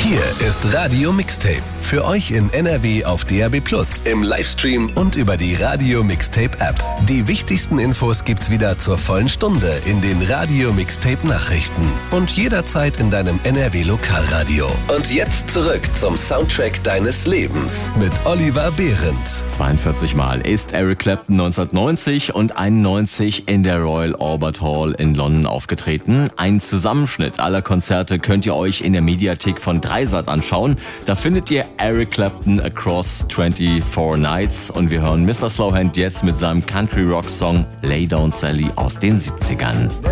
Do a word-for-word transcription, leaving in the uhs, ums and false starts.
Hier ist Radio Mixtape. Für euch in N R W auf D A B plus, im Livestream und über die Radio Mixtape App. Die wichtigsten Infos gibt's wieder zur vollen Stunde in den Radio Mixtape Nachrichten und jederzeit in deinem N R W Lokalradio. Und jetzt zurück zum Soundtrack deines Lebens mit Oliver Behrendt. zweiundvierzig Mal ist Eric Clapton neunzehnhundertneunzig und einundneunzig in der Royal Albert Hall in London aufgetreten. Ein Zusammenschnitt aller Konzerte könnt ihr euch in der Mediathek von Dreisat anschauen. Da findet ihr Eric Clapton Across vierundzwanzig Nights und wir hören Mister Slowhand jetzt mit seinem Country-Rock-Song Lay Down Sally aus den siebzigern.